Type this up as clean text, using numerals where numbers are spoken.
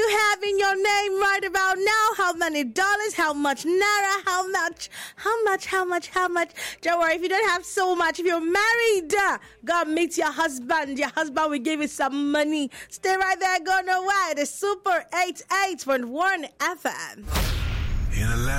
you have in your name right about now? How many dollars? How much naira? How much? Don't worry, if you don't have so much, if you're married, go meet your husband. Your husband will give you some money. Stay right there, go nowhere. The Super 88.1 FM.